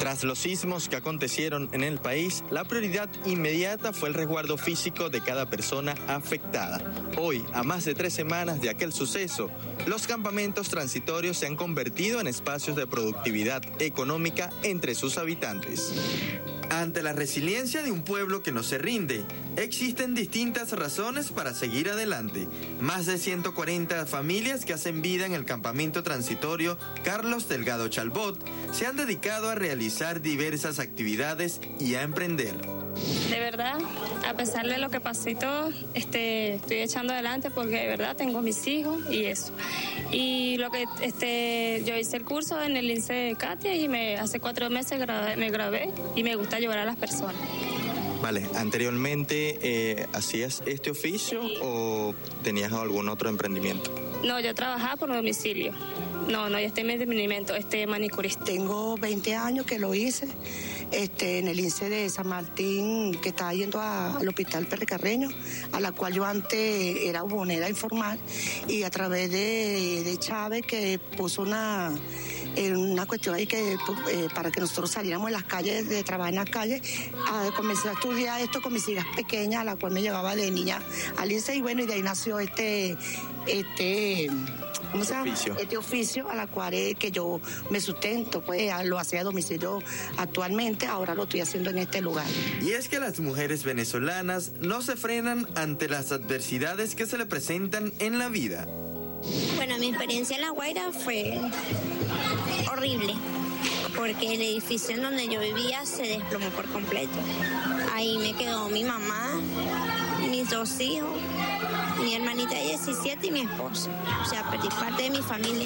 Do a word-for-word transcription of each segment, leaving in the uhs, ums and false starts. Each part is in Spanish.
Tras los sismos que acontecieron en el país, la prioridad inmediata fue el resguardo físico de cada persona afectada. Hoy, a más de tres semanas de aquel suceso, los campamentos transitorios se han convertido en espacios de productividad económica entre sus habitantes. Ante la resiliencia de un pueblo que no se rinde, existen distintas razones para seguir adelante. Más de ciento cuarenta familias que hacen vida en el campamento transitorio Carlos Delgado Chalbot se han dedicado a realizar diversas actividades y a emprender. De verdad, a pesar de lo que pasó y todo, este, estoy echando adelante porque de verdad tengo mis hijos y eso. Y lo que este, yo hice el curso en el lince de Katia y me, hace cuatro meses grabé, me grabé y me gusta ayudar a las personas. Vale, anteriormente eh, ¿hacías este oficio o tenías algún otro emprendimiento? No, yo trabajaba por domicilio. No, no, yo estoy en emprendimiento, este manicurista. Tengo veinte años que lo hice. Este, en el lince de San Martín, que estaba yendo a, al hospital Perricarreño, a la cual yo antes era bubonera informal, y a través de, de Chávez, que puso una, eh, una cuestión ahí que eh, para que nosotros saliéramos en las calles, de trabajar en las calles, a, comencé a estudiar esto con mis hijas pequeñas, a la cual me llevaba de niña al lince, y bueno, y de ahí nació este, este ¿cómo se llama? Oficio. Este oficio a la cual es que yo me sustento, pues lo hacía a domicilio actualmente, ahora lo estoy haciendo en este lugar. Y es que las mujeres venezolanas no se frenan ante las adversidades que se le presentan en la vida. Bueno, mi experiencia en La Guaira fue horrible, porque el edificio en donde yo vivía se desplomó por completo. Ahí me quedó mi mamá, mis dos hijos, mi hermanita de diecisiete y mi esposo. O sea, perdí parte de mi familia.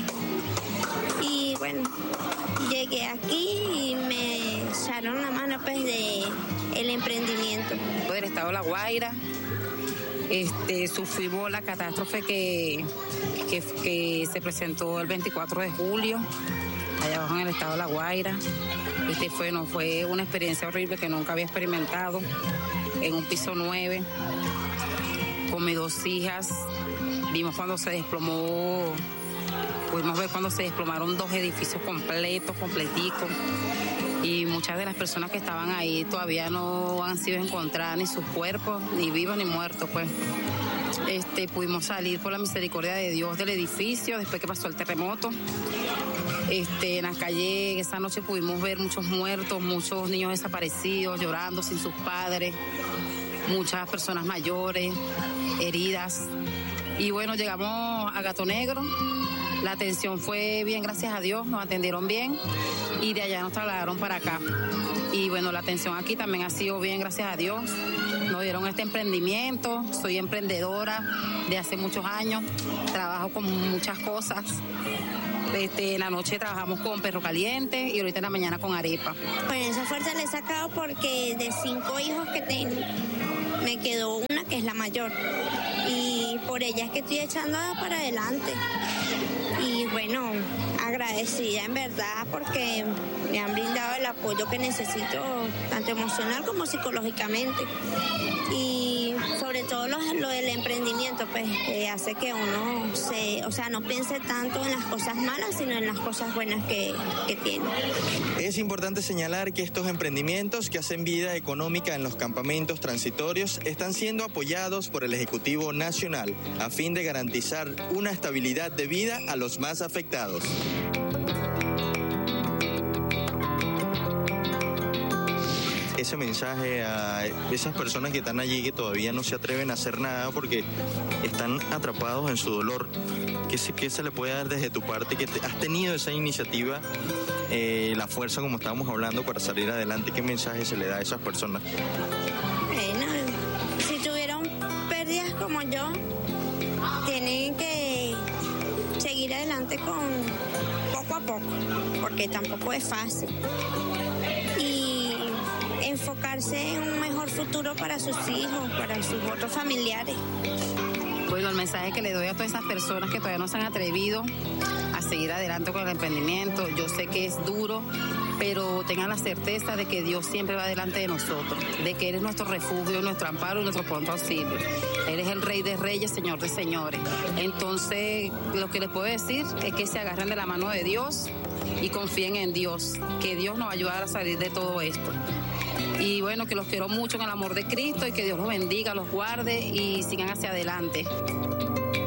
Y bueno, llegué aquí y me echaron la mano pues de el emprendimiento. Del estado de La Guaira, este, sufrimos la catástrofe que, que, que se presentó el veinticuatro de julio, allá abajo en el estado de La Guaira. Este fue, no, fue una experiencia horrible que nunca había experimentado, en un piso nueve, con mis dos hijas. Vimos cuando se desplomó, pudimos ver cuando se desplomaron dos edificios completos, completicos, y muchas de las personas que estaban ahí todavía no han sido encontradas, ni sus cuerpos, ni vivos ni muertos, pues. Este, pudimos salir por la misericordia de Dios del edificio después que pasó el terremoto. Este, en la calle esa noche pudimos ver muchos muertos, muchos niños desaparecidos, llorando sin sus padres, muchas personas mayores, heridas. Y bueno, llegamos a Gato Negro, la atención fue bien, gracias a Dios, nos atendieron bien y de allá nos trasladaron para acá. Y bueno, la atención aquí también ha sido bien, gracias a Dios. Nos dieron este emprendimiento, soy emprendedora de hace muchos años, trabajo con muchas cosas. Este, en la noche trabajamos con perro caliente y ahorita en la mañana con arepa. Bueno, esa fuerza la he sacado porque de cinco hijos que tengo, me quedó una que es la mayor. Y por ella es que estoy echando para adelante. Y bueno, agradecida en verdad porque me han brindado el apoyo que necesito, tanto emocional como psicológicamente. Y sobre todo lo, lo del emprendimiento, pues eh, hace que uno se, o sea, no piense tanto en las cosas malas, sino en las cosas buenas que, que tiene. Es importante señalar que estos emprendimientos que hacen vida económica en los campamentos transitorios están siendo apoyados por el Ejecutivo Nacional a fin de garantizar una estabilidad de vida a los más afectados. Ese mensaje a esas personas que están allí que todavía no se atreven a hacer nada porque están atrapados en su dolor, ¿qué se, qué se le puede dar desde tu parte que te, has tenido esa iniciativa, eh, la fuerza como estábamos hablando para salir adelante? ¿Qué mensaje se le da a esas personas? Bueno, si tuvieron pérdidas como yo, tienen que seguir adelante con poco a poco, porque tampoco es fácil. Y enfocarse en un mejor futuro para sus hijos, para sus otros familiares. Bueno, el mensaje que le doy a todas esas personas que todavía no se han atrevido a seguir adelante con el emprendimiento, yo sé que es duro, pero tengan la certeza de que Dios siempre va delante de nosotros, de que Él es nuestro refugio, nuestro amparo y nuestro pronto auxilio. Él es el Rey de Reyes, Señor de Señores. Entonces, lo que les puedo decir es que se agarren de la mano de Dios y confíen en Dios, que Dios nos va a ayudar a salir de todo esto. Y bueno, que los quiero mucho en el amor de Cristo y que Dios los bendiga, los guarde y sigan hacia adelante.